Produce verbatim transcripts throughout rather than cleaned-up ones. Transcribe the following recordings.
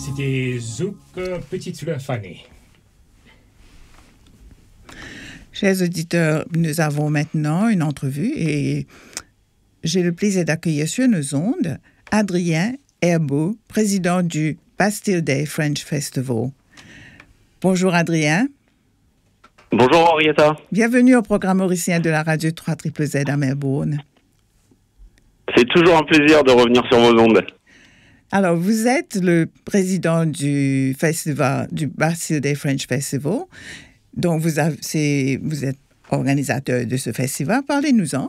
C'était Zouk, Petite Fleur Fanée. Chers auditeurs, nous avons maintenant une entrevue et j'ai le plaisir d'accueillir sur nos ondes Adrien Herbeau, président du Bastille Day French Festival. Bonjour Adrien. Bonjour Henrietta. Bienvenue au programme mauricien de la radio trois Z Z à Melbourne. C'est toujours un plaisir de revenir sur vos ondes. Alors, vous êtes le président du festival, du Bastille Day French Festival. Donc, vous, avez, c'est, vous êtes organisateur de ce festival. Parlez-nous-en.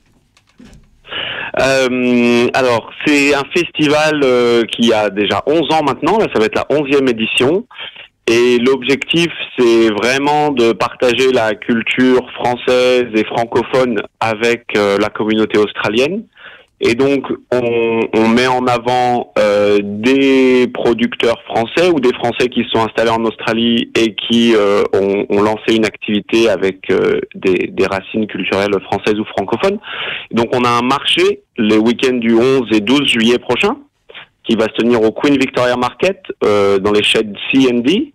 Euh, alors, c'est un festival euh, qui a déjà onze ans maintenant. Là, ça va être la onzième édition. Et l'objectif, c'est vraiment de partager la culture française et francophone avec euh, la communauté australienne. Et donc, on, on met en avant euh, des producteurs français ou des Français qui se sont installés en Australie et qui euh, ont, ont lancé une activité avec euh, des, des racines culturelles françaises ou francophones. Donc, on a un marché les week-ends du onze et douze juillet prochain qui va se tenir au Queen Victoria Market euh, dans les sheds C and D.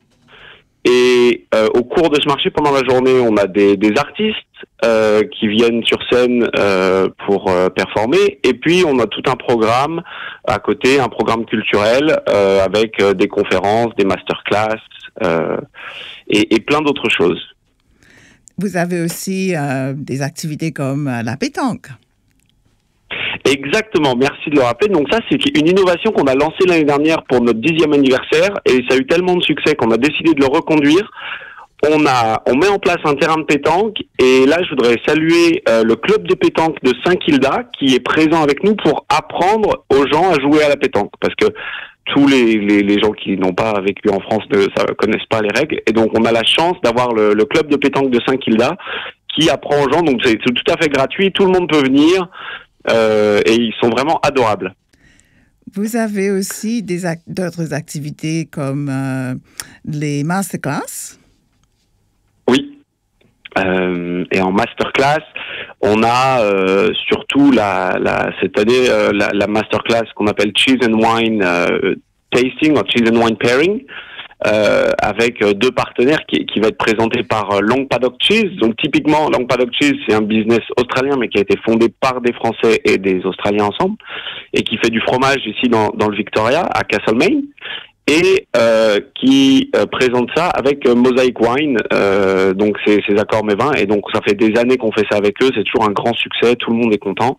Et euh, au cours de ce marché, pendant la journée, on a des, des artistes euh, qui viennent sur scène euh, pour euh, performer. Et puis, on a tout un programme à côté, un programme culturel euh, avec euh, des conférences, des masterclass euh, et, et plein d'autres choses. Vous avez aussi euh, des activités comme euh, la pétanque. Exactement, merci de le rappeler. Donc ça, c'est une innovation qu'on a lancée l'année dernière pour notre dixième anniversaire et ça a eu tellement de succès qu'on a décidé de le reconduire. On a, on met en place un terrain de pétanque et là, je voudrais saluer euh, le club de pétanque de Saint-Kilda qui est présent avec nous pour apprendre aux gens à jouer à la pétanque parce que tous les, les, les gens qui n'ont pas vécu en France ne ça, connaissent pas les règles et donc on a la chance d'avoir le, le club de pétanque de Saint-Kilda qui apprend aux gens. Donc c'est tout à fait gratuit, tout le monde peut venir. Euh, et ils sont vraiment adorables. Vous avez aussi des ac- d'autres activités comme euh, les masterclass? Oui. Euh, et en masterclass, on a euh, surtout la, la, cette année euh, la, la masterclass qu'on appelle Cheese and Wine euh, Tasting ou Cheese and Wine Pairing. Euh, avec deux partenaires qui, qui va être présenté par Long Paddock Cheese. Donc typiquement, Long Paddock Cheese, c'est un business australien, mais qui a été fondé par des Français et des Australiens ensemble, et qui fait du fromage ici dans, dans le Victoria, à Castlemaine, et euh, qui euh, présente ça avec euh, Mosaic Wine, euh, donc c'est ces accords mévins, et donc ça fait des années qu'on fait ça avec eux, c'est toujours un grand succès, tout le monde est content.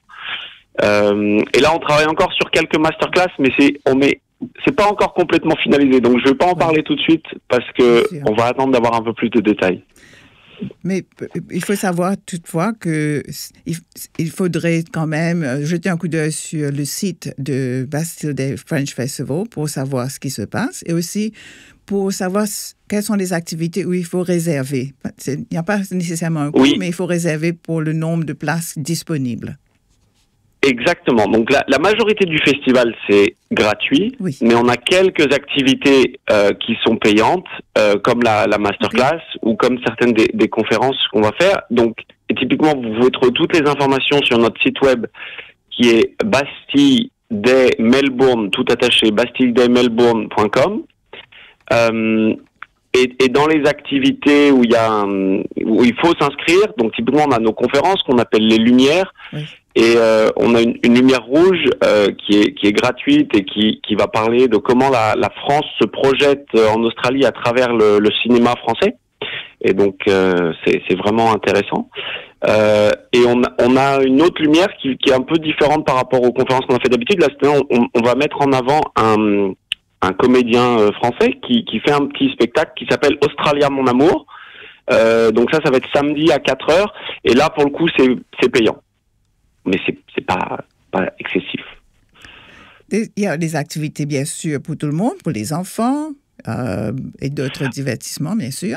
Euh, et là, on travaille encore sur quelques masterclass, mais c'est on met c'est pas encore complètement finalisé, donc je vais pas en parler tout de suite parce que on va attendre d'avoir un peu plus de détails. Mais il faut savoir toutefois que il faudrait quand même jeter un coup d'œil sur le site de Bastille Day French Festival pour savoir ce qui se passe et aussi pour savoir quelles sont les activités où il faut réserver. Il n'y a pas nécessairement un coût, oui, mais il faut réserver pour le nombre de places disponibles. Exactement. Donc la, la majorité du festival c'est gratuit, oui, mais on a quelques activités euh, qui sont payantes, euh, comme la, la masterclass, okay, ou comme certaines des, des conférences qu'on va faire. Donc et typiquement vous pouvez trouver toutes les informations sur notre site web qui est Bastille Day Melbourne, tout attaché, bastille day melbourne point com. Euh, Et, et dans les activités où il y a un, où il faut s'inscrire, donc typiquement on a nos conférences qu'on appelle les lumières, oui, et euh, on a une, une lumière rouge euh, qui est qui est gratuite et qui qui va parler de comment la, la France se projette en Australie à travers le, le cinéma français. Et donc euh, c'est c'est vraiment intéressant. Euh, et on a, on a une autre lumière qui qui est un peu différente par rapport aux conférences qu'on a fait d'habitude. Là, c'est on, on va mettre en avant un un comédien euh, français qui, qui fait un petit spectacle qui s'appelle Australia mon amour. Euh, donc ça, ça va être samedi à quatre heures. Et là, pour le coup, c'est, c'est payant. Mais c'est, c'est pas, pas excessif. Il y a des activités, bien sûr, pour tout le monde, pour les enfants euh, et d'autres divertissements, bien sûr.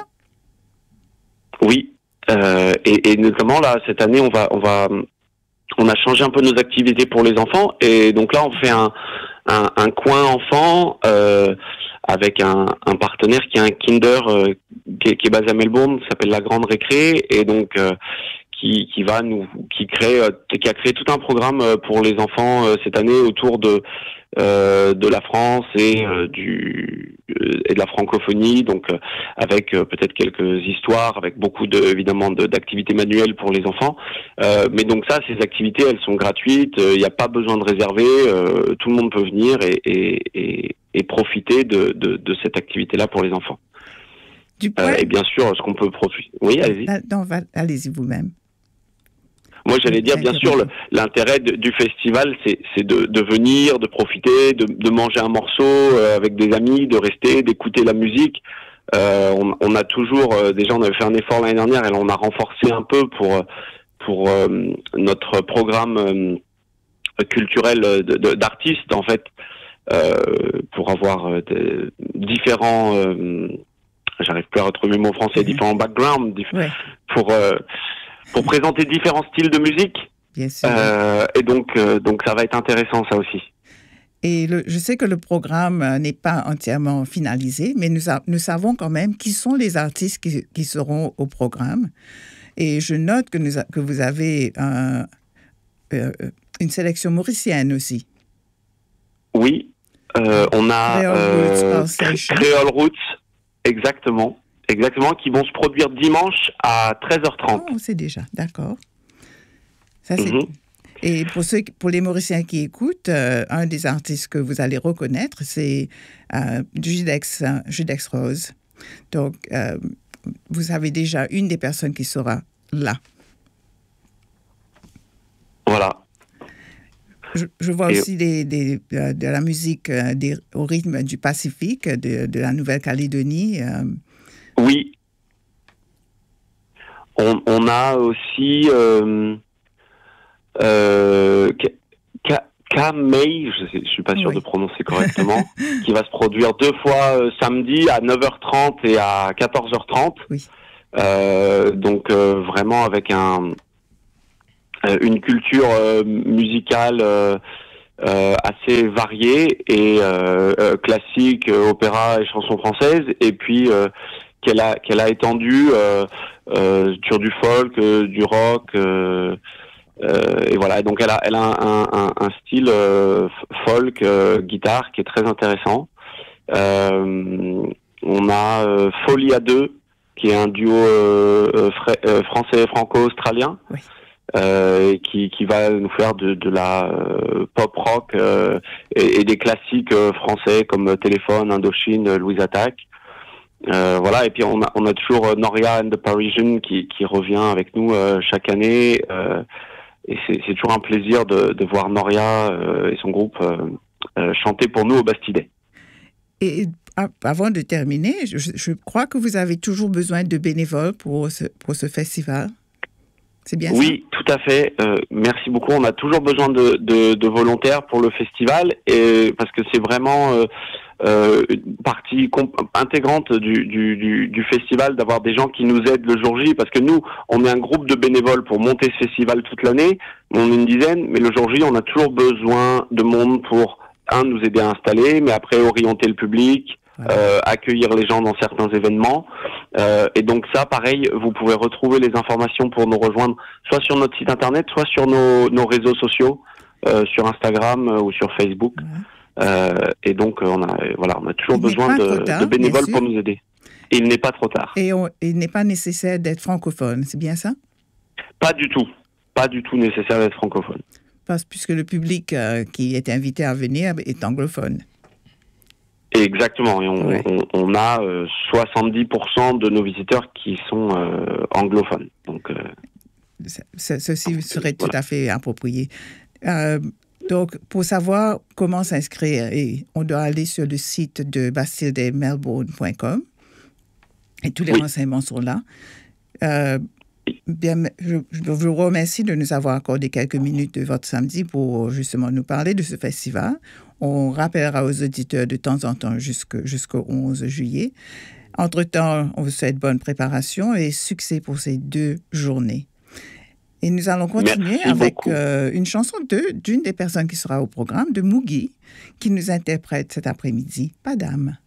Oui. Euh, et, et notamment, là, cette année, on va, on va, on a changé un peu nos activités pour les enfants. Et donc là, on fait un Un, un coin enfant euh, avec un, un partenaire qui est un Kinder euh, qui, est, qui est basé à Melbourne, qui s'appelle La Grande Récré, et donc euh, qui, qui va nous, qui crée, euh, qui a créé tout un programme pour les enfants euh, cette année autour de euh, de la France et euh, du euh, et de la francophonie, donc euh, avec euh, peut-être quelques histoires, avec beaucoup de évidemment de, d'activités manuelles pour les enfants. Euh, mais donc ça, ces activités, elles sont gratuites. Il n'y a pas besoin de réserver. Euh, tout le monde peut venir et et, et, et profiter de, de de cette activité-là pour les enfants. Du point... euh, et bien sûr, ce qu'on peut profiter. Oui, allez-y. Non, allez-y vous-même. Moi, j'allais dire, bien sûr, le, l'intérêt de, du festival, c'est, c'est de, de venir, de profiter, de, de manger un morceau euh, avec des amis, de rester, d'écouter la musique. Euh, on, on a toujours, euh, déjà, on avait fait un effort l'année dernière et on a renforcé un peu pour pour euh, notre programme euh, culturel de, de, d'artistes, en fait, euh, pour avoir euh, de, différents, euh, j'arrive plus à retrouver le mot français, mmh. différents backgrounds, diff- ouais. pour euh, pour présenter différents styles de musique. Bien sûr. Euh, et donc, euh, donc, ça va être intéressant, ça aussi. Et le, je sais que le programme n'est pas entièrement finalisé, mais nous, a, nous savons quand même qui sont les artistes qui, qui seront au programme. Et je note que, nous a, que vous avez un, euh, une sélection mauricienne aussi. Oui, euh, on a Creole euh, Roots Creole Roots, exactement. Exactement, qui vont se produire dimanche à treize heures trente. Oh, c'est déjà, d'accord. Ça, c'est... Mm-hmm. Et pour, ceux, pour les Mauriciens qui écoutent, euh, un des artistes que vous allez reconnaître, c'est euh, Judex, Judex Rose. Donc, euh, vous avez déjà une des personnes qui sera là. Voilà. Je, je vois Et... aussi des, des, de, de la musique des, au rythme du Pacifique, de, de la Nouvelle-Calédonie. Euh, Oui. On, on a aussi euh, euh, Kamei, je ne suis pas sûr oui. de prononcer correctement, qui va se produire deux fois euh, samedi à neuf heures trente et à quatorze heures trente. Oui. Euh, donc euh, vraiment avec un euh, une culture euh, musicale euh, Euh, assez variée et euh, euh, classique, euh, opéra et chansons françaises, et puis euh, qu'elle a qu'elle a étendu euh, euh, sur du folk, euh, du rock, euh, euh, et voilà. Donc elle a elle a un, un, un style euh, folk euh, guitare qui est très intéressant. Euh, on a euh, Folie à deux, qui est un duo euh, fra- euh, français franco-australien. Oui. Euh, qui, qui va nous faire de, de la euh, pop rock euh, et, et des classiques euh, français comme Téléphone, Indochine, Louise Attaque. Euh, voilà, et puis on a, on a toujours Noria and the Parisian qui, qui revient avec nous euh, chaque année. Euh, et c'est, c'est toujours un plaisir de, de voir Noria euh, et son groupe euh, euh, chanter pour nous au Bastidais. Et avant de terminer, je, je crois que vous avez toujours besoin de bénévoles pour ce, pour ce festival. C'est bien oui, ça? Tout à fait. Euh, merci beaucoup. On a toujours besoin de, de, de volontaires pour le festival, et parce que c'est vraiment euh, euh, une partie comp- intégrante du, du, du, du festival d'avoir des gens qui nous aident le jour J. Parce que nous, on est un groupe de bénévoles pour monter ce festival toute l'année. On est une dizaine, mais le jour J, on a toujours besoin de monde pour un nous aider à installer, mais après orienter le public. Voilà. Euh, accueillir les gens dans certains événements. Euh, et donc ça, pareil, vous pouvez retrouver les informations pour nous rejoindre soit sur notre site internet, soit sur nos, nos réseaux sociaux, euh, sur Instagram euh, ou sur Facebook. Ouais. Euh, et donc, on a, voilà, on a toujours il besoin de, tard, de bénévoles pour nous aider. Et il n'est pas trop tard. Et on, il n'est pas nécessaire d'être francophone, c'est bien ça? Pas du tout. Pas du tout nécessaire d'être francophone. Parce, puisque le public euh, qui est invité à venir est anglophone. Exactement, et on, ouais. on, on a euh, soixante-dix pour cent de nos visiteurs qui sont euh, anglophones. Donc, euh, Ce, ceci serait tout voilà. à fait approprié. Euh, donc, pour savoir comment s'inscrire, et on doit aller sur le site de bastille melbourne point com et tous les oui. renseignements sont là. Euh, bien, je, je vous remercie de nous avoir accordé quelques minutes de votre samedi pour justement nous parler de ce festival. On rappellera aux auditeurs de temps en temps jusqu'au, jusqu'au onze juillet. Entre-temps, on vous souhaite bonne préparation et succès pour ces deux journées. Et nous allons continuer Merci avec euh, une chanson de, d'une des personnes qui sera au programme, de Mugi, qui nous interprète cet après-midi, Pas d'âme.